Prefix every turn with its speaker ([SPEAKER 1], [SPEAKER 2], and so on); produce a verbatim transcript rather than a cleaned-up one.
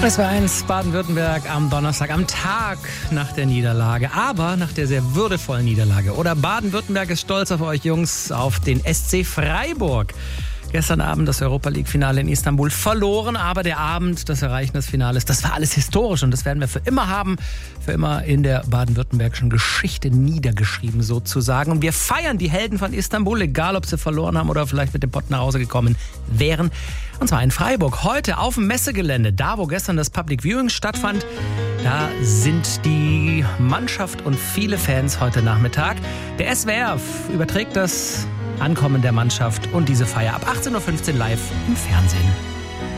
[SPEAKER 1] Es war eins Baden-Württemberg am Donnerstag, am Tag nach der Niederlage, aber nach der sehr würdevollen Niederlage. Oder Baden-Württemberg ist stolz auf euch Jungs, auf den S C Freiburg. Gestern Abend das Europa-League-Finale in Istanbul verloren, aber der Abend des Erreichen des Finales, das war alles historisch und das werden wir für immer haben, für immer in der baden-württembergischen Geschichte niedergeschrieben sozusagen. Und wir feiern die Helden von Istanbul, egal ob sie verloren haben oder vielleicht mit dem Pott nach Hause gekommen wären. Und zwar in Freiburg, heute auf dem Messegelände, da wo gestern das Public Viewing stattfand. Da sind die Mannschaft und viele Fans heute Nachmittag. Der S W R überträgt das Ankommen der Mannschaft und diese Feier ab achtzehn Uhr fünfzehn live im Fernsehen.